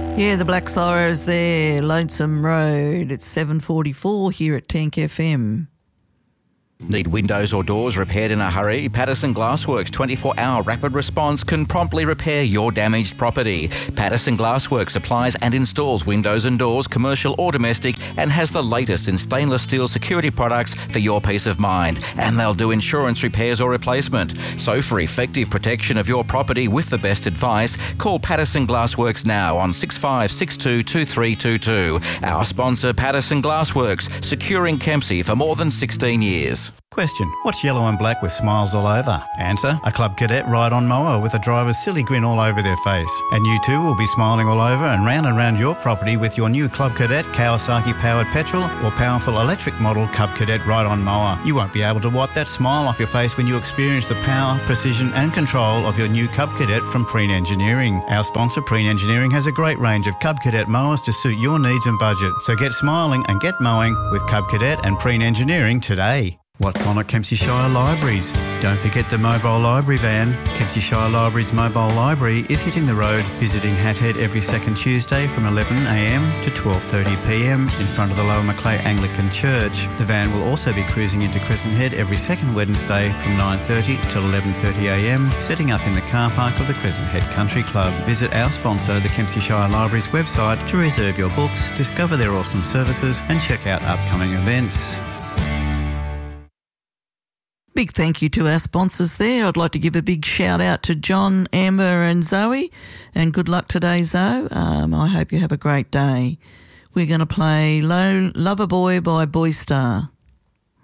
Yeah, the Black Sorrows there, Lonesome Road. It's 7:44 here at Tank FM. Need windows or doors repaired in a hurry? Patterson Glassworks 24-hour rapid response can promptly repair your damaged property. Patterson Glassworks supplies and installs windows and doors, commercial or domestic, and has the latest in stainless steel security products for your peace of mind. And they'll do insurance repairs or replacement. So for effective protection of your property with the best advice, call Patterson Glassworks now on 6562 2322. Our sponsor, Patterson Glassworks, securing Kempsey for more than 16 years. Question: what's yellow and black with smiles all over? Answer: a Club Cadet ride-on mower with a driver's silly grin all over their face. And you too will be smiling all over and round your property with your new Club Cadet Kawasaki-powered petrol or powerful electric model Club Cadet ride-on mower. You won't be able to wipe that smile off your face when you experience the power, precision and control of your new Cub Cadet from Preen Engineering. Our sponsor, Preen Engineering, has a great range of Cub Cadet mowers to suit your needs and budget. So get smiling and get mowing with Cub Cadet and Preen Engineering today. What's on at Kempsey Shire Libraries? Don't forget the mobile library van. Kempsey Shire Libraries mobile library is hitting the road, visiting Hat Head every second Tuesday from 11am to 12:30pm in front of the Lower Macleay Anglican Church. The van will also be cruising into Crescent Head every second Wednesday from 9:30 till 11:30am, setting up in the car park of the Crescent Head Country Club. Visit our sponsor, the Kempsey Shire Libraries website to reserve your books, discover their awesome services and check out upcoming events. Big thank you to our sponsors there. I'd like to give a big shout out to John, Amber and Zoe, and good luck today, Zoe. I hope you have a great day. We're going to play Lover Boy by Boy Star.